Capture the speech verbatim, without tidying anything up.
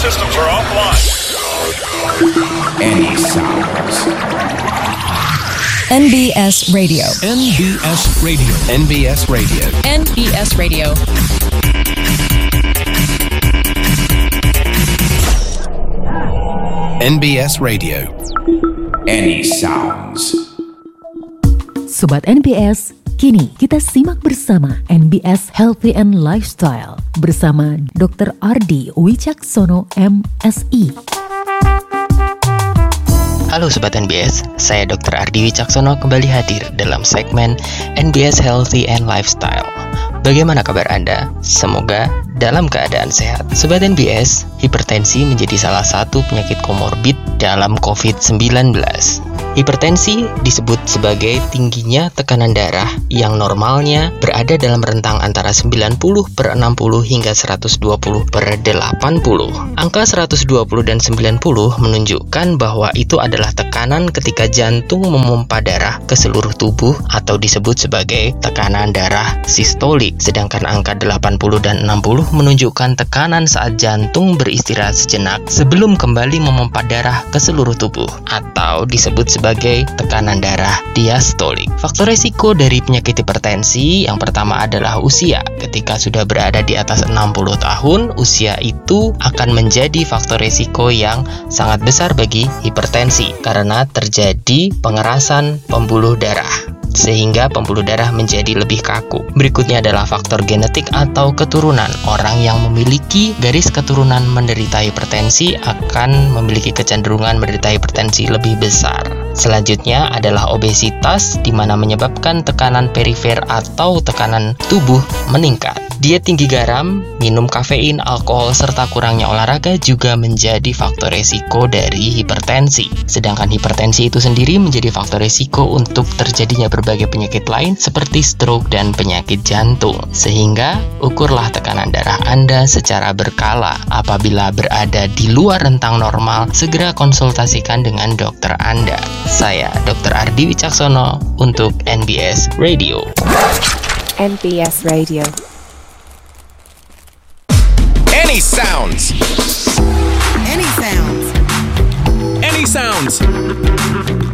systems are offline. Any sounds. N B S Radio. N B S Radio. N B S Radio. N B S Radio. N B S Radio. Any sounds. Sobat N B S, kini kita simak bersama N B S Healthy and Lifestyle bersama dokter Ardi Wicaksono M Si. Halo Sobat N B S, saya dokter Ardi Wicaksono kembali hadir dalam segmen N B S Healthy and Lifestyle. Bagaimana kabar Anda? Semoga dalam keadaan sehat. Sobat N B S, hipertensi menjadi salah satu penyakit komorbid dalam covid sembilan belas. Hipertensi disebut sebagai tingginya tekanan darah yang normalnya berada dalam rentang antara sembilan puluh per enam puluh hingga seratus dua puluh per delapan puluh. Angka seratus dua puluh dan sembilan puluh menunjukkan bahwa itu adalah tekanan ketika jantung memompa darah ke seluruh tubuh atau disebut sebagai tekanan darah sistolik. Sedangkan angka delapan puluh dan enam puluh menunjukkan tekanan saat jantung beristirahat sejenak sebelum kembali memompa darah ke seluruh tubuh atau disebut sebagai sebagai tekanan darah diastolik. Faktor resiko dari penyakit hipertensi yang pertama adalah usia. Ketika sudah berada di atas enam puluh tahun, usia itu akan menjadi faktor resiko yang sangat besar bagi hipertensi karena terjadi pengerasan pembuluh darah sehingga pembuluh darah menjadi lebih kaku. Berikutnya adalah faktor genetik atau keturunan. Orang yang memiliki garis keturunan menderita hipertensi akan memiliki kecenderungan menderita hipertensi lebih besar. Selanjutnya adalah obesitas, di mana menyebabkan tekanan perifer atau tekanan tubuh meningkat. Diet tinggi garam, minum kafein, alkohol, serta kurangnya olahraga juga menjadi faktor resiko dari hipertensi. Sedangkan hipertensi itu sendiri menjadi faktor resiko untuk terjadinya berbagai penyakit lain seperti stroke dan penyakit jantung. Sehingga ukurlah tekanan darah Anda secara berkala. Apabila berada di luar rentang normal, segera konsultasikan dengan dokter Anda. Saya dokter Ardi Wicaksono untuk N B S Radio. N B S Radio. Any sounds. Any sounds. Any sounds.